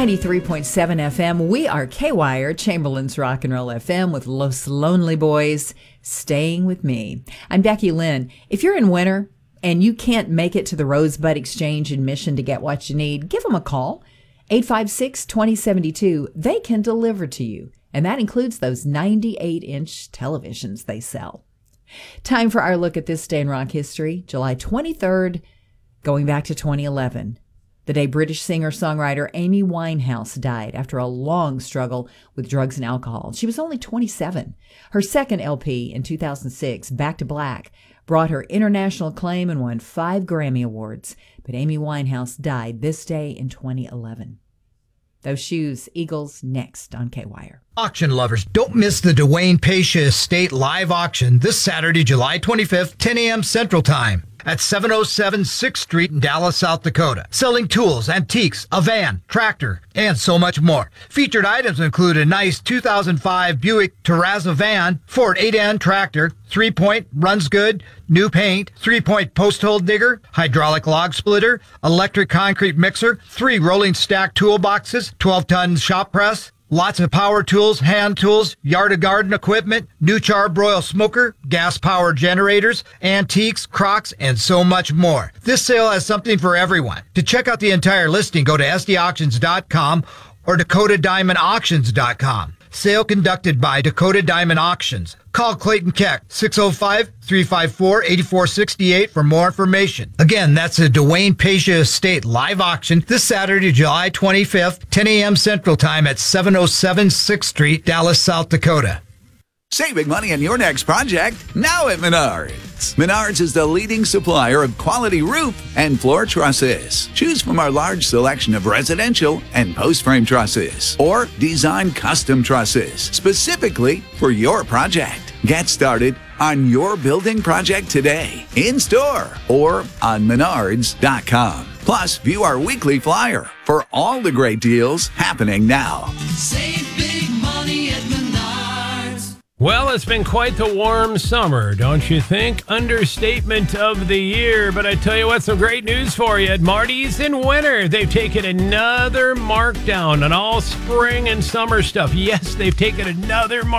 93.7 FM. We are K-Wire, Chamberlain's Rock and Roll FM with Los Lonely Boys, Staying With Me. I'm Becky Lynn. If you're in winter and you can't make it to the Rosebud Exchange in Mission to get what you need, give them a call. 856-2072. They can deliver to you. And that includes those 98-inch televisions they sell. Time for our look at this day in rock history, July 23rd, going back to 2011. The day British singer-songwriter Amy Winehouse died after a long struggle with drugs and alcohol. She was only 27. Her second LP in 2006, Back to Black, brought her international acclaim and won 5 Grammy Awards. But Amy Winehouse died this day in 2011. Those Shoes, Eagles, next on K-Wire. Auction lovers, don't miss the Dwayne Pasha Estate live auction this Saturday, July 25th, 10 a.m. Central Time at 707 6th Street in Dallas, South Dakota. Selling tools, antiques, a van, tractor, and so much more. Featured items include a nice 2005 Buick Terrazza van, Ford 8N tractor, 3-point, runs good, new paint, 3-point post hole digger, hydraulic log splitter, electric concrete mixer, 3 rolling stack toolboxes, 12-ton shop press, lots of power tools, hand tools, yard and garden equipment, new charbroil smoker, gas-powered generators, antiques, crocs, and so much more. This sale has something for everyone. To check out the entire listing, go to sdauctions.com or dakotadiamondauctions.com. Sale conducted by Dakota Diamond Auctions. Call Clayton Keck, 605-354-8468 for more information. Again, that's the Dwayne Pasha Estate live auction this Saturday, July 25th, 10 a.m. Central Time at 707 6th Street, Dallas, South Dakota. Saving money on your next project now at Menards. Menards is the leading supplier of quality roof and floor trusses. Choose from our large selection of residential and post-frame trusses or design custom trusses specifically for your project. Get started on your building project today, in-store or on menards.com. Plus, view our weekly flyer for all the great deals happening now. Save big money at Menards. Well, it's been quite the warm summer, don't you think? Understatement of the year. But I tell you what, some great news for you. At Marty's in winter, they've taken another markdown on all spring and summer stuff. Yes, they've taken another